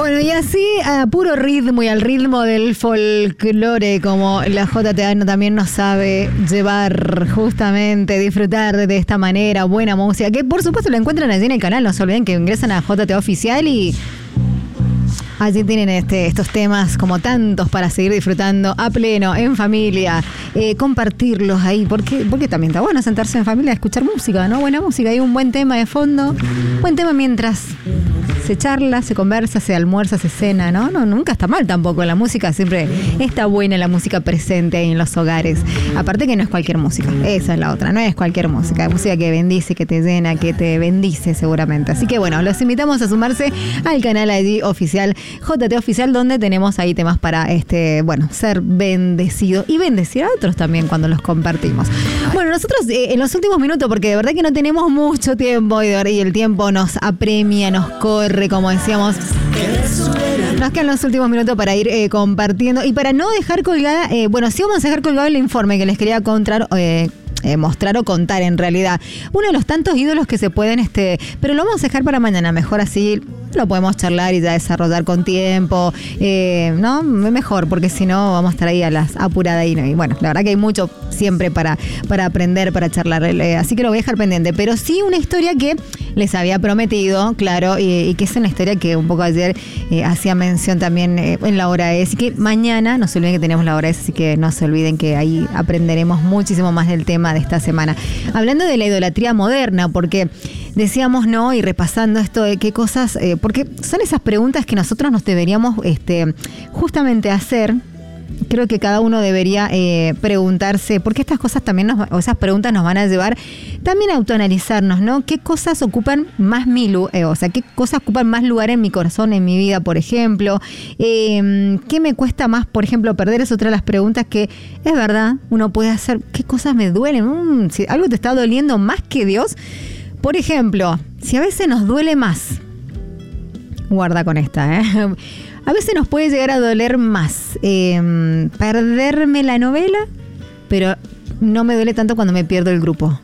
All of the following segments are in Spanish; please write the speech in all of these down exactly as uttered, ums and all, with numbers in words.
Bueno, y así a puro ritmo y al ritmo del folclore, como la J T A también nos sabe llevar, justamente, disfrutar de esta manera, buena música, que por supuesto lo encuentran allí en el canal. No se olviden que ingresan a J T A Oficial y allí tienen este, estos temas como tantos para seguir disfrutando a pleno, en familia, eh, compartirlos ahí, porque, porque también está bueno sentarse en familia a escuchar música, ¿no? Buena música, hay un buen tema de fondo, buen tema mientras se charla, se conversa, se almuerza, se cena, ¿no? No, nunca está mal tampoco. La música siempre está buena, la música presente ahí en los hogares. Aparte que no es cualquier música, esa es la otra, no es cualquier música, es música que bendice, que te llena, que te bendice seguramente. Así que bueno, los invitamos a sumarse al canal allí oficial, J T Oficial, donde tenemos ahí temas para, este, bueno, ser bendecido y bendecir a otros también cuando los compartimos. Bueno, nosotros eh, en los últimos minutos, porque de verdad que no tenemos mucho tiempo y, de verdad, y el tiempo nos apremia, nos corre, como decíamos, nos quedan los últimos minutos para ir eh, compartiendo y para no dejar colgada, eh, bueno, sí vamos a dejar colgado el informe que les quería contar, eh, eh, mostrar o contar en realidad. Uno de los tantos ídolos que se pueden, este, pero lo vamos a dejar para mañana, mejor así lo podemos charlar y ya desarrollar con tiempo, eh, ¿no? Mejor, porque si no vamos a estar ahí a las apuradas y, y bueno, la verdad que hay mucho siempre para, para aprender, para charlar, eh, así que lo voy a dejar pendiente, pero sí una historia que les había prometido, claro, y, y que es una historia que un poco ayer eh, hacía mención también eh, en la hora es, y que mañana, no se olviden que tenemos la hora es, así que no se olviden que ahí aprenderemos muchísimo más del tema de esta semana. Hablando de la idolatría moderna, porque decíamos, ¿no? Y repasando esto de qué cosas, eh, porque son esas preguntas que nosotros nos deberíamos este, justamente hacer. Creo que cada uno debería eh, preguntarse, porque estas cosas también, nos, o esas preguntas nos van a llevar también a autoanalizarnos, ¿no? ¿Qué cosas ocupan más mi lugar? Eh, o sea, ¿qué cosas ocupan más lugar en mi corazón, en mi vida, por ejemplo? Eh, ¿Qué me cuesta más, por ejemplo, perder? Es otra de las preguntas que, es verdad, uno puede hacer. ¿Qué cosas me duelen? Mm, si algo te está doliendo más que Dios. Por ejemplo, si a veces nos duele más, guarda con esta, ¿eh? A veces nos puede llegar a doler más eh, perderme la novela, pero no me duele tanto cuando me pierdo el grupo.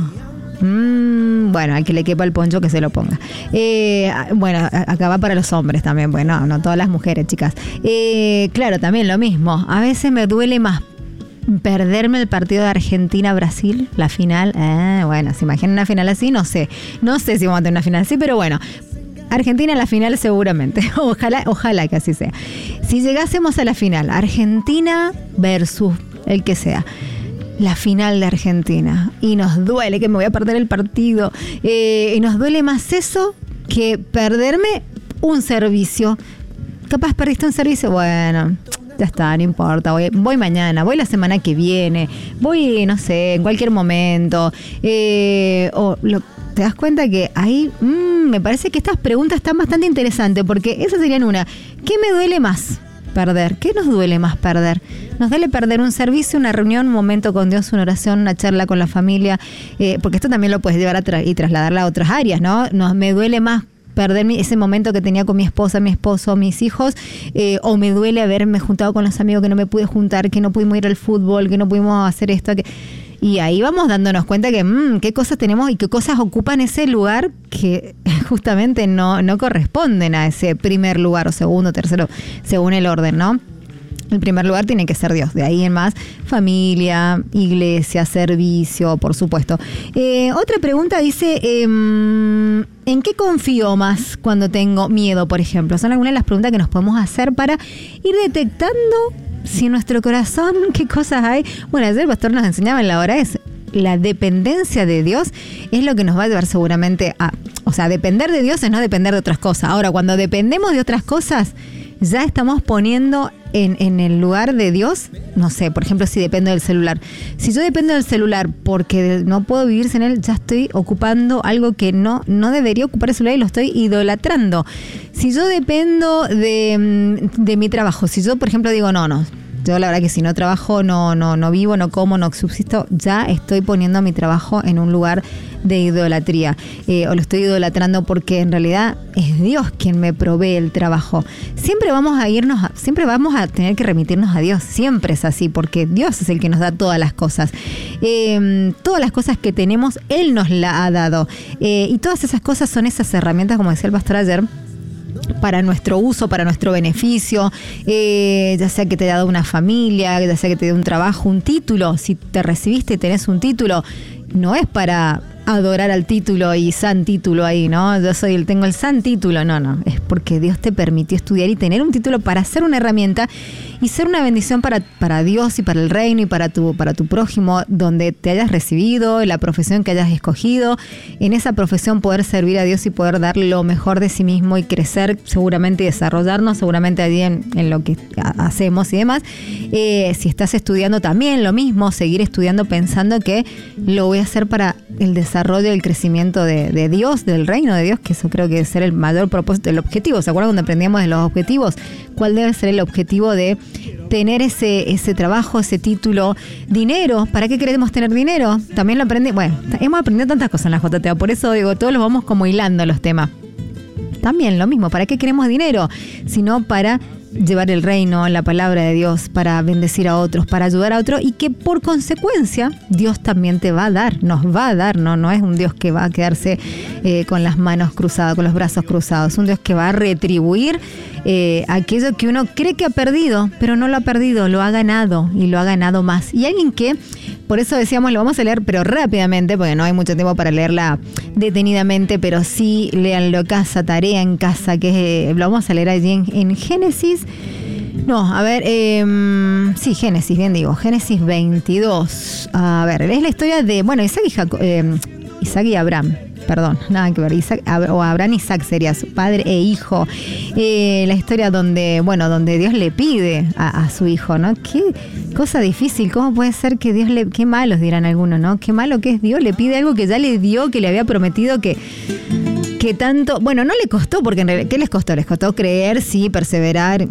Mm, bueno, al que le quepa el poncho que se lo ponga. Eh, bueno, acá va para los hombres también, bueno, no, no todas las mujeres, chicas. Eh, claro, también lo mismo. A veces me duele más perderme el partido de Argentina-Brasil, la final. Eh, bueno, ¿se imaginan una final así? No sé. No sé si vamos a tener una final así, pero bueno. Argentina en la final seguramente. Ojalá, ojalá que así sea. Si llegásemos a la final, Argentina versus el que sea, la final de Argentina, y nos duele que me voy a perder el partido, eh, y nos duele más eso que perderme un servicio. Capaz perdiste un servicio, bueno, ya está, no importa, voy, voy mañana, voy la semana que viene, voy, no sé, en cualquier momento. Eh, o lo, te das cuenta que ahí mmm, me parece que estas preguntas están bastante interesantes, porque esas serían una. ¿Qué me duele más perder? ¿Qué nos duele más perder? Nos duele perder un servicio, una reunión, un momento con Dios, una oración, una charla con la familia, eh, porque esto también lo puedes llevar a tra- y trasladarla a otras áreas, ¿no? Nos, me duele más perder ese momento que tenía con mi esposa, mi esposo, mis hijos, eh, o me duele haberme juntado con los amigos que no me pude juntar, que no pudimos ir al fútbol, que no pudimos hacer esto, que... Y ahí vamos dándonos cuenta que mmm, qué cosas tenemos y qué cosas ocupan ese lugar que justamente no, no corresponden a ese primer lugar o segundo, tercero, según el orden, ¿no? El primer lugar tiene que ser Dios, de ahí en más familia, iglesia, servicio, por supuesto. Eh, otra pregunta dice, eh, ¿en qué confío más cuando tengo miedo, por ejemplo? Son algunas de las preguntas que nos podemos hacer para ir detectando si en nuestro corazón, qué cosas hay. Bueno, ayer el pastor nos enseñaba en la hora es la dependencia de Dios es lo que nos va a llevar seguramente a, o sea, depender de Dios es no depender de otras cosas. Ahora, cuando dependemos de otras cosas, ya estamos poniendo en, en el lugar de Dios, no sé, por ejemplo, si dependo del celular. Si yo dependo del celular porque no puedo vivir sin él, ya estoy ocupando algo que no, no debería ocupar el celular y lo estoy idolatrando. Si yo dependo de, de mi trabajo, si yo, por ejemplo, digo, no, no, yo la verdad que si no trabajo, no, no, no vivo, no como, no subsisto, ya estoy poniendo mi trabajo en un lugar de idolatría. Eh, o lo estoy idolatrando porque en realidad es Dios quien me provee el trabajo. Siempre vamos a irnos, a, siempre vamos a tener que remitirnos a Dios. Siempre es así, porque Dios es el que nos da todas las cosas. Eh, todas las cosas que tenemos, Él nos la ha dado. Eh, y todas esas cosas son esas herramientas, como decía el pastor ayer, para nuestro uso, para nuestro beneficio, eh, ya sea que te haya dado una familia, ya sea que te dé un trabajo, un título. Si te recibiste y tenés un título, no es para adorar al título y san título ahí, ¿no? Yo soy el, tengo el san título, no, no, es porque Dios te permitió estudiar y tener un título para ser una herramienta y ser una bendición para, para Dios y para el reino y para tu, para tu prójimo, donde te hayas recibido, la profesión que hayas escogido, en esa profesión poder servir a Dios y poder dar lo mejor de sí mismo y crecer seguramente y desarrollarnos seguramente allí en, en lo que hacemos y demás. Eh, si estás estudiando también lo mismo, seguir estudiando pensando que lo voy a hacer para el desarrollo y el crecimiento de, de Dios, del reino de Dios, que eso creo que debe ser el mayor propósito, el objetivo. ¿Se acuerdan cuando aprendíamos de los objetivos? ¿Cuál debe ser el objetivo de tener ese, ese trabajo, ese título? Dinero. ¿Para qué queremos tener dinero? También lo aprendí. Bueno, hemos aprendido tantas cosas en la J T A, por eso digo, todos los vamos como hilando los temas. También lo mismo, ¿para qué queremos dinero? Sino para llevar el reino, la palabra de Dios, para bendecir a otros, para ayudar a otros, y que por consecuencia Dios también te va a dar, nos va a dar, no, no es un Dios que va a quedarse eh, con las manos cruzadas, con los brazos cruzados, es un Dios que va a retribuir eh, aquello que uno cree que ha perdido, pero no lo ha perdido, lo ha ganado y lo ha ganado más. Y alguien que, por eso decíamos, lo vamos a leer, pero rápidamente, porque no hay mucho tiempo para leerla detenidamente, pero sí léanlo en casa, tarea en casa, que es, lo vamos a leer allí en, en Génesis. No, a ver, eh, sí, Génesis, bien digo, Génesis veintidós. A ver, es la historia de, bueno, Isaac y, Jacob, eh, Isaac y Abraham. Perdón, nada que ver, Isaac, o Abraham y Isaac sería su padre e hijo. Eh, la historia donde, bueno, donde Dios le pide a, a su hijo, ¿no? Qué cosa difícil, ¿cómo puede ser que Dios le, qué malos dirán algunos, ¿no? Qué malo que es Dios, le pide algo que ya le dio, que le había prometido, que, que tanto, bueno, no le costó, porque en realidad, ¿qué les costó? Les costó creer, sí, perseverar.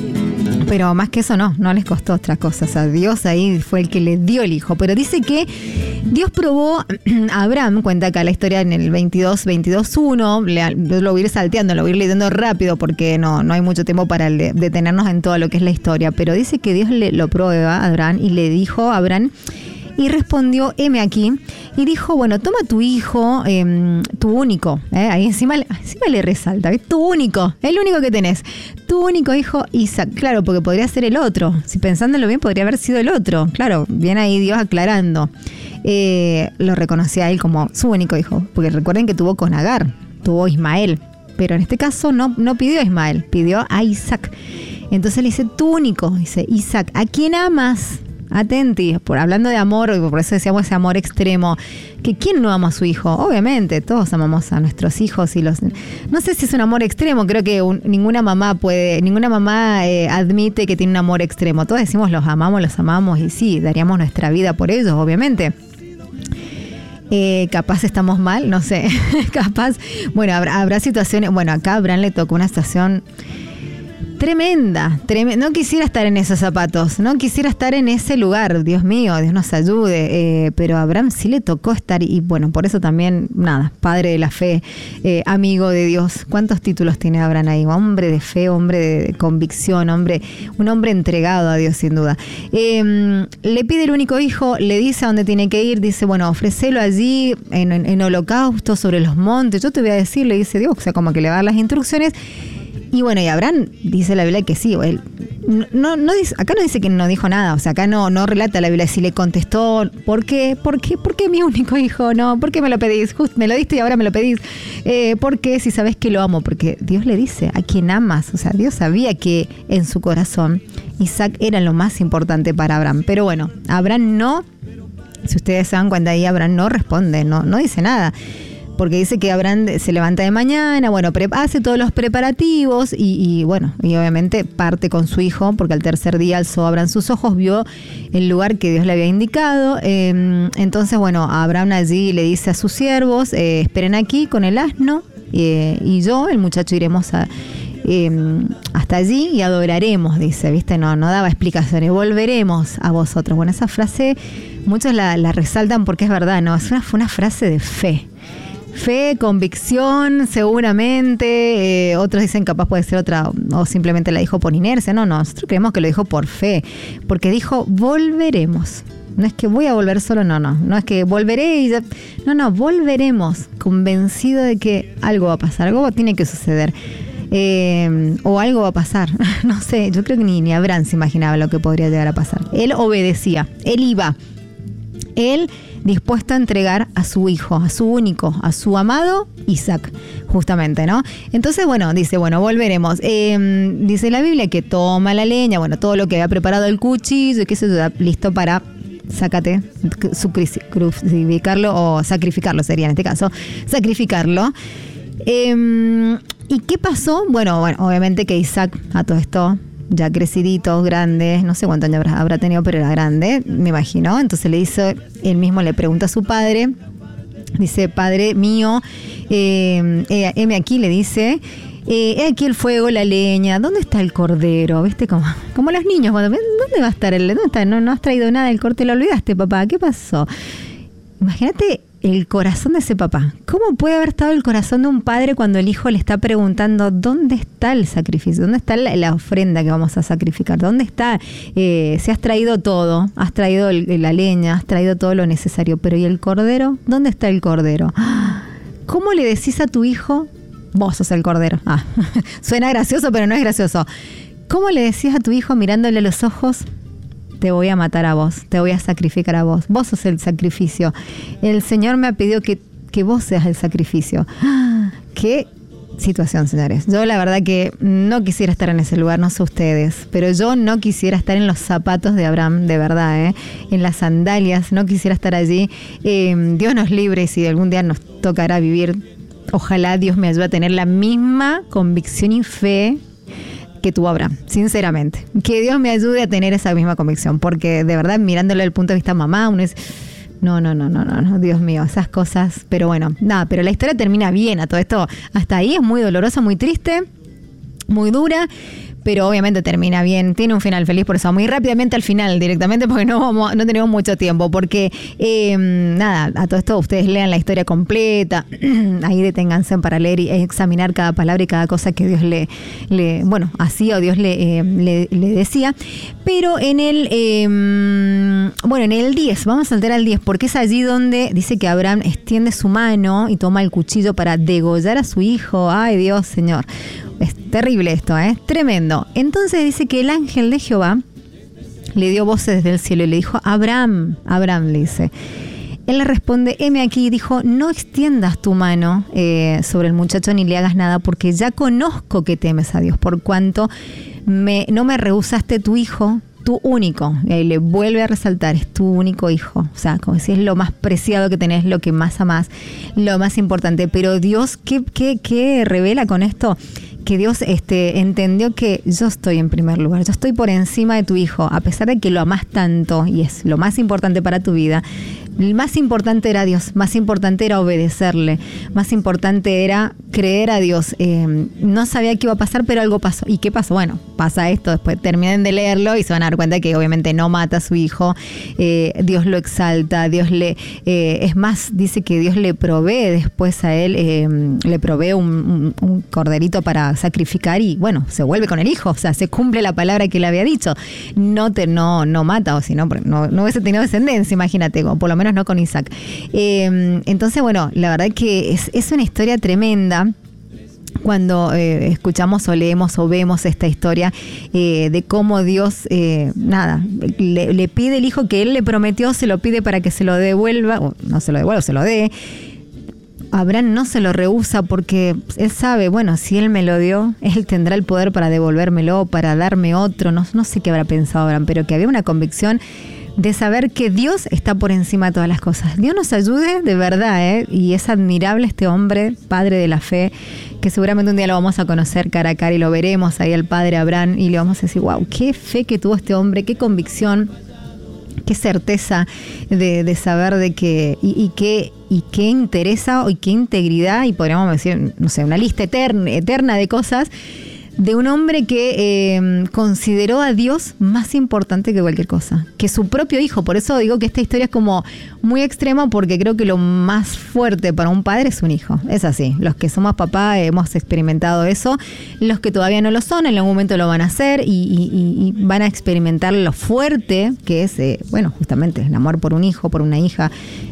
Pero más que eso no, no les costó otra cosa. O sea, Dios ahí fue el que le dio el hijo. Pero dice que Dios probó a Abraham, cuenta acá la historia en el veintidós, veintidós uno, lo voy a ir salteando, lo voy a ir leyendo rápido porque no, no hay mucho tiempo para detenernos en todo lo que es la historia. Pero dice que Dios le, lo prueba a Abraham y le dijo a Abraham, y respondió, heme aquí, y dijo, bueno, toma tu hijo, eh, tu único, eh, ahí encima, encima le resalta, ¿ves? Tu único, el único que tenés, tu único hijo Isaac, claro, porque podría ser el otro, si pensándolo bien podría haber sido el otro, claro, viene ahí Dios aclarando, eh, lo reconocía a él como su único hijo, porque recuerden que tuvo con Agar, tuvo Ismael, pero en este caso no, no pidió a Ismael, pidió a Isaac, entonces le dice, tu único, dice Isaac, ¿a quién amas? Atenti, por hablando de amor, por eso decíamos ese amor extremo, que ¿quién no ama a su hijo? Obviamente, todos amamos a nuestros hijos y los... No sé si es un amor extremo, creo que un, ninguna mamá puede, ninguna mamá eh, admite que tiene un amor extremo. Todos decimos los amamos, los amamos y sí, daríamos nuestra vida por ellos, obviamente. Eh, capaz estamos mal, no sé, capaz, bueno, habrá, habrá situaciones, bueno, acá a Abraham le tocó una situación tremenda, tremenda. No quisiera estar en esos zapatos, no quisiera estar en ese lugar, Dios mío, Dios nos ayude, eh, pero a Abraham sí le tocó estar y bueno, por eso también, nada, padre de la fe, eh, amigo de Dios. ¿Cuántos títulos tiene Abraham ahí? Hombre de fe, hombre de convicción, hombre, un hombre entregado a Dios sin duda. Eh, le pide el único hijo, le dice a dónde tiene que ir, dice, bueno, ofrecelo allí en, en, en holocausto sobre los montes, yo te voy a decir, le dice Dios, o sea, como que le va a dar las instrucciones. Y bueno, y Abraham dice la Biblia que sí, él no, no, no dice, acá no dice que no dijo nada, o sea, acá no, no relata la Biblia si le contestó, ¿por qué? ¿Por qué? ¿Por qué mi único hijo? No, ¿por qué me lo pedís? Just, me lo diste y ahora me lo pedís. Eh, ¿Por qué? Si sabes que lo amo, porque Dios le dice a quien amas, o sea, Dios sabía que en su corazón Isaac era lo más importante para Abraham, pero bueno, Abraham no, si ustedes se dan cuenta ahí, Abraham no responde, no, no dice nada. Porque dice que Abraham se levanta de mañana, bueno, hace todos los preparativos y, y bueno, y obviamente parte con su hijo, porque al tercer día alzó Abraham sus ojos, vio el lugar que Dios le había indicado. Eh, entonces, bueno, Abraham allí le dice a sus siervos, eh, esperen aquí con el asno eh, y yo, el muchacho, iremos a... Eh, hasta allí y adoraremos, dice, ¿viste? No, no daba explicaciones, volveremos a vosotros. Bueno, esa frase muchos la, la resaltan porque es verdad, ¿no? Es una, fue una frase de fe. Fe, convicción, seguramente, eh, otros dicen capaz puede ser otra, o simplemente la dijo por inercia, no, no, nosotros creemos que lo dijo por fe, porque dijo volveremos, no es que voy a volver solo, no, no, no es que volveré y ya, no, no, volveremos, convencido de que algo va a pasar, algo tiene que suceder. Eh, o algo va a pasar. No sé, yo creo que ni, ni Abraham se imaginaba lo que podría llegar a pasar. Él obedecía, él iba. Él dispuesto a entregar a su hijo, a su único, a su amado Isaac, justamente, ¿no? Entonces, bueno, dice, bueno, volveremos. Eh, dice la Biblia que toma la leña, bueno, todo lo que había preparado el cuchillo y que se está listo para, sácate, crucificarlo o sacrificarlo sería en este caso, sacrificarlo. Eh, ¿Y qué pasó? Bueno, bueno, obviamente que Isaac a todo esto, ya crecidito, grande, no sé cuántos años habrá, habrá tenido, pero era grande, me imagino. Entonces le dice, él mismo le pregunta a su padre, dice, padre mío, eh, eh, heme aquí, le dice, eh, he aquí el fuego, la leña, ¿dónde está el cordero? ¿Viste? Como, como los niños, cuando ven, ¿dónde va a estar el, dónde está? No, no has traído nada del corte, lo olvidaste, papá, ¿qué pasó? Imagínate el corazón de ese papá. ¿Cómo puede haber estado el corazón de un padre cuando el hijo le está preguntando dónde está el sacrificio? ¿Dónde está la, la ofrenda que vamos a sacrificar? ¿Dónde está? Eh, si has traído todo, has traído el, la leña, has traído todo lo necesario, pero ¿y el cordero? ¿Dónde está el cordero? ¿Cómo le decís a tu hijo? Vos sos el cordero. Ah, suena gracioso, pero no es gracioso. ¿Cómo le decís a tu hijo mirándole a los ojos? Te voy a matar a vos, te voy a sacrificar a vos. Vos sos el sacrificio. El Señor me ha pedido que, que vos seas el sacrificio. ¡Qué situación, señores! Yo la verdad que no quisiera estar en ese lugar, no sé ustedes, pero yo no quisiera estar en los zapatos de Abraham, de verdad, ¿eh? En las sandalias, no quisiera estar allí. Eh, Dios nos libre si algún día nos tocará vivir. Ojalá Dios me ayude a tener la misma convicción y fe que tuvo Abraham, sinceramente. Que Dios me ayude a tener esa misma convicción, porque de verdad, mirándolo desde el punto de vista mamá, uno es, no, no, no, no, no, no, Dios mío, esas cosas, pero bueno, nada, pero la historia termina bien a todo esto, hasta ahí es muy dolorosa, muy triste, muy dura, pero obviamente termina bien, tiene un final feliz, por eso muy rápidamente al final directamente, porque no vamos, no tenemos mucho tiempo, porque eh, nada, a todo esto ustedes lean la historia completa, ahí deténganse para leer y examinar cada palabra y cada cosa que Dios le, le bueno, hacía o Dios le, eh, le, le decía, pero en el, eh, bueno, en el diez, vamos a saltar al diez, porque es allí donde dice que Abraham extiende su mano y toma el cuchillo para degollar a su hijo. Ay, Dios, Señor. Es terrible esto, ¿eh? Tremendo. Entonces dice que el ángel de Jehová le dio voces desde el cielo y le dijo, Abraham, Abraham le dice. Él le responde, heme aquí, dijo, no extiendas tu mano eh, sobre el muchacho ni le hagas nada, porque ya conozco que temes a Dios, por cuanto me, no me rehusaste tu hijo, tu único. Y ahí le vuelve a resaltar, es tu único hijo. O sea, como si es lo más preciado que tenés, lo que más amás, lo más importante. Pero Dios, ¿qué, qué, qué revela con esto? Que Dios este, entendió que yo estoy en primer lugar, yo estoy por encima de tu hijo, a pesar de que lo amás tanto y es lo más importante para tu vida. El más importante era Dios, más importante era obedecerle, más importante era creer a Dios. Eh, no sabía qué iba a pasar, pero algo pasó. ¿Y qué pasó? Bueno, pasa esto, después terminen de leerlo y se van a dar cuenta que obviamente no mata a su hijo, eh, Dios lo exalta, Dios le, eh, es más, dice que Dios le provee después a él, eh, le provee un, un, un corderito para sacrificar y bueno, se vuelve con el hijo, o sea, se cumple la palabra que le había dicho. No te, no, no mata, o si no, no, no hubiese tenido descendencia, imagínate, o por lo menos no con Isaac. Eh, entonces, bueno, la verdad que es, es una historia tremenda. Cuando eh, escuchamos o leemos o vemos esta historia eh, de cómo Dios, eh, nada, le, le pide el hijo que él le prometió, se lo pide para que se lo devuelva, o no se lo devuelva, se lo dé. Abraham no se lo rehúsa porque él sabe, bueno, si él me lo dio, él tendrá el poder para devolvérmelo, para darme otro. No, no sé qué habrá pensado Abraham, pero que había una convicción de saber que Dios está por encima de todas las cosas. Dios nos ayude de verdad, ¿eh? Y es admirable este hombre, padre de la fe, que seguramente un día lo vamos a conocer cara a cara y lo veremos ahí al padre Abraham y le vamos a decir, wow, qué fe que tuvo este hombre, qué convicción, qué certeza de, de saber de que, y, y qué, y qué interesa, y qué integridad, y podríamos decir, no sé, una lista eterna, eterna de cosas, de un hombre que eh, consideró a Dios más importante que cualquier cosa, que su propio hijo. Por eso digo que esta historia es como muy extrema, porque creo que lo más fuerte para un padre es un hijo. Es así, los que somos papá hemos experimentado eso, los que todavía no lo son, en algún momento lo van a hacer y, y, y van a experimentar lo fuerte que es, eh, bueno, justamente el amor por un hijo, por una hija.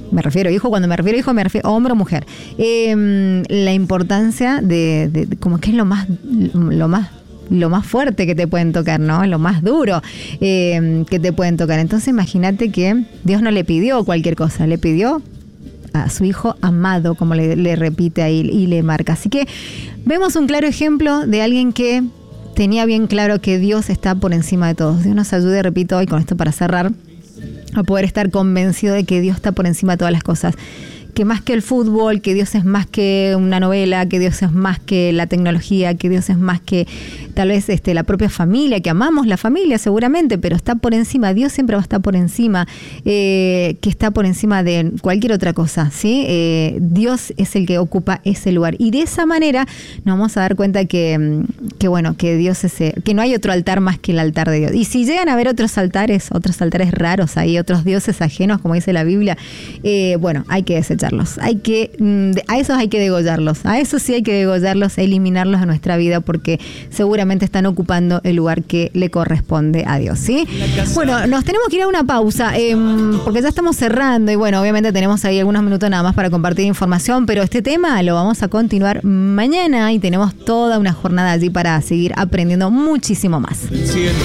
me refiero a hijo, cuando me refiero a hijo me refiero a hombre o mujer, eh, la importancia de, de, de como que es lo más, lo más lo más fuerte que te pueden tocar, ¿no? Lo más duro eh, que te pueden tocar. Entonces imagínate que Dios no le pidió cualquier cosa, le pidió a su hijo amado, como le, le repite ahí y le marca. Así que vemos un claro ejemplo de alguien que tenía bien claro que Dios está por encima de todos. Dios nos ayude, repito, hoy con esto para cerrar, a poder estar convencido de que Dios está por encima de todas las cosas. Que más que el fútbol, que Dios es más que una novela, que Dios es más que la tecnología, que Dios es más que tal vez este, la propia familia, que amamos la familia seguramente, pero está por encima, Dios siempre va a estar por encima, eh, que está por encima de cualquier otra cosa, ¿sí? Eh, Dios es el que ocupa ese lugar. Y de esa manera nos vamos a dar cuenta que, que bueno, que Dios es, que no hay otro altar más que el altar de Dios. Y si llegan a haber otros altares, otros altares raros ahí, otros dioses ajenos, como dice la Biblia, eh, bueno, hay que desecharlos. Hay que, a esos hay que degollarlos, a esos sí hay que degollarlos, eliminarlos de nuestra vida porque seguramente están ocupando el lugar que le corresponde a Dios, ¿sí? Bueno, nos tenemos que ir a una pausa eh, porque ya estamos cerrando y bueno, obviamente tenemos ahí algunos minutos nada más para compartir información, pero este tema lo vamos a continuar mañana y tenemos toda una jornada allí para seguir aprendiendo muchísimo más.